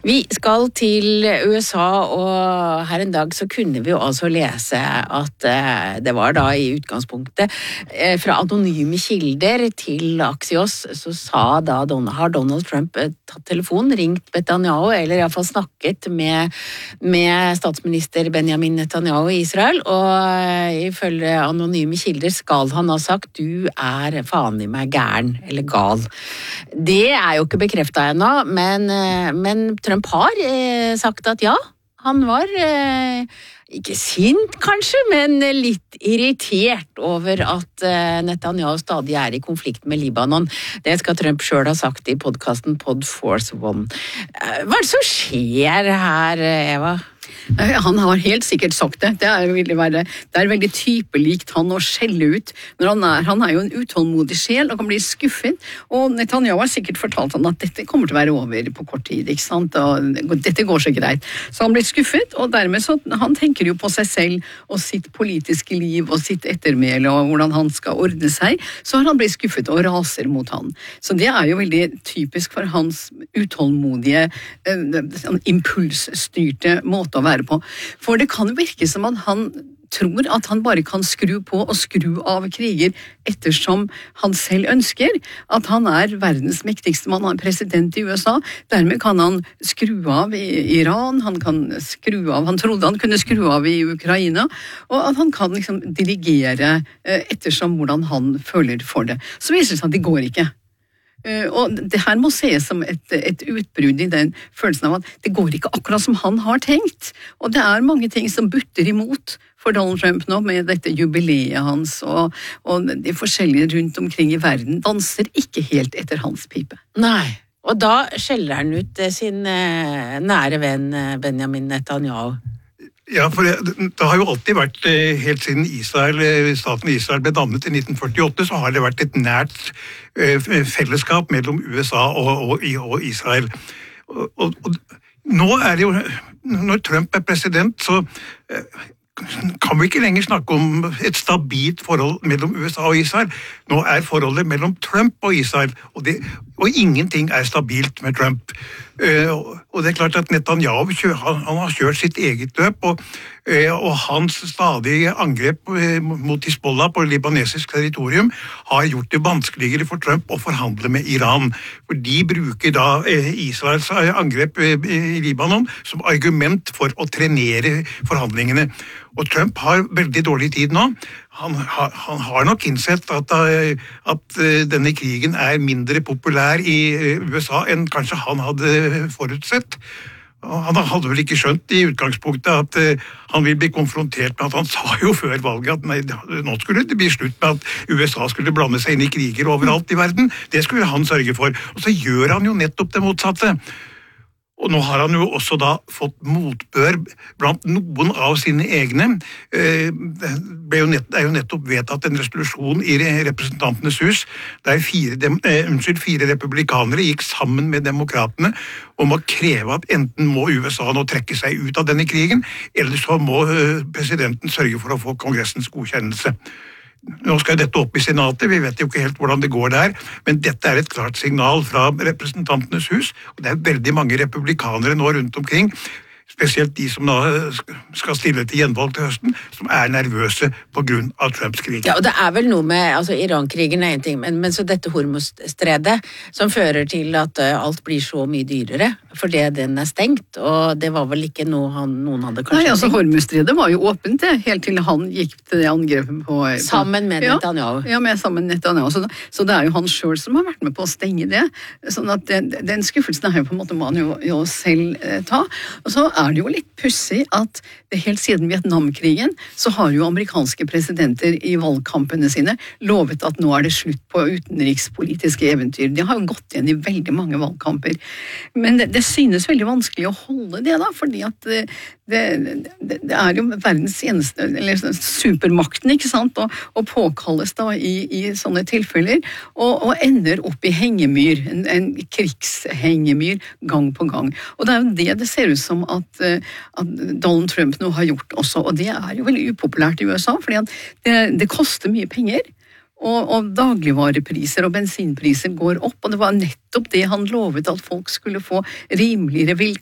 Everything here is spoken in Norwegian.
Vi skal til USA, og her en dag så kunne vi jo altså lese at det var da i utgangspunktet fra anonyme kilder til Axios, så har Donald Trump tatt telefonen, ringt Netanyahu, eller i hvert fall snakket med statsminister Benjamin Netanyahu i Israel, og ifølge anonyme kilder skal han ha sagt du faen i meg gæren, eller gal. Det jo ikke bekreftet ennå, men Trump har sagt at ja, han var ikke sint kanskje, men litt irritert over at Netanyahu stadig i konflikt med Libanon. Det skal Trump selv ha sagt i podcasten Pod Force One. Hva det som skjer her, Eva? Han har helt sikkert sagt det. Det veldig typelikt han å skjelle ut. Men han jo en utålmodig sjel og kan bli skuffet. Og Netanyahu har sikkert fortalt han at dette kommer til å være over på kort tid, ikke sant? Og dette går så greit. Så han blir skuffet, og dermed så han tenker jo på seg selv og sitt politiske liv og sitt ettermæle og hvordan han skal ordne seg. Så har han blitt skuffet og raser mot han. Så det jo veldig typisk for hans utålmodige, impulsstyrte måte å være på. For det kan jo virke som at han tror at han bare kan skru på og skru av kriger ettersom han selv ønsker. At han verdens mektigste mann, han president i USA. Dermed kan han skru av i Iran, han trodde han kunne skru av i Ukraina, og at han kan liksom dirigere ettersom hvordan han føler for det. Så viser det seg at det går ikke. Og det her må ses som et utbrudd i den følelsen av at det går ikke akkurat som han har tenkt. Og det mange ting som butter imot for Donald Trump nå med dette jubileet hans, og de forskjellige rundt omkring i verden danser ikke helt etter hans pipe. Nei, og da skjeller han ut sin nære venn Benjamin Netanyahu. Ja, for det har jo alltid vært, helt siden staten Israel ble dannet i 1948, så har det vært et nært fellesskap mellom USA og Israel. Og nå det jo, når Trump president, så kan vi ikke lenger snakke om et stabilt forhold mellom USA og Israel. Nå forholdet mellom Trump og Israel, og ingenting stabilt med Trump. Og det klart at Netanyahu han har kjørt sitt eget løp, og hans stadige angrep mot Hezbollah på libanesisk territorium har gjort det vanskeligere for Trump å forhandle med Iran. For de bruker da Israels angrep i Libanon som argument for å trenere forhandlingene. Og Trump har veldig dårlig tid nå. Han har nok innsett at denne krigen mindre populær i USA enn kanskje han hadde forutsett. Han hadde vel ikke skjønt i utgangspunktet at han vil bli konfrontert med at han sa jo før valget at nei, nå skulle det bli slutt med at USA skulle blande seg inn i kriger overalt i verden. Det skulle han sørge for. Og så gjør han jo nettopp det motsatte. Og nå har han jo også da fått motbør blant noen av sine egne. Det jo nettopp vedtatt en resolusjon i representantenes hus, der 4 republikanere gikk sammen med demokratene om å kreve at enten må USA nå trekke seg ut av denne krigen, eller så må presidenten sørge for å få kongressens godkjennelse. Nå skal dette opp i senatet, vi vet jo ikke helt hvordan det går der, men dette et klart signal fra representantenes hus, og det veldig mange republikanere nå rundt omkring, spesielt de som da skal stille til gjenvalg til høsten, som nervøse på grunn av Trumps krig. Ja, og det vel noe med, altså Iran-krigen en ting, men så dette Hormuz-stredet, som fører til at alt blir så mye dyrere, fordi den stengt, og det var vel ikke noe noen hadde kanskje... Nei, altså Hormuz-stredet var jo åpent det, helt til han gikk til det angrepet på... Sammen med Netanyahu. Ja, sammen med Netanyahu, så det jo han selv som har vært med på å stenge det, sånn at den skuffelsen jo på en måte må han jo selv ta, og så det jo litt pussig at det helt siden Vietnamkrigen så har jo amerikanske presidenter i valgkampene sine lovet at nå det slutt på utenrikspolitiske eventyr. De har jo gått igjen i veldig mange valgkamper. Men det synes veldig vanskelig å holde det da, fordi at det jo verdens eneste, eller supermakten, ikke sant, og påkalles da i sånne tilfeller, og ender opp i hengemyr, en krigshengemyr gang på gang. Og det jo det ser ut som at Donald Trump nå har gjort også, og det jo veldig upopulært i USA, fordi at det koster mye penger, og dagligvarepriser og bensinpriser går opp, og det var nettopp det han lovet at folk skulle få rimeligere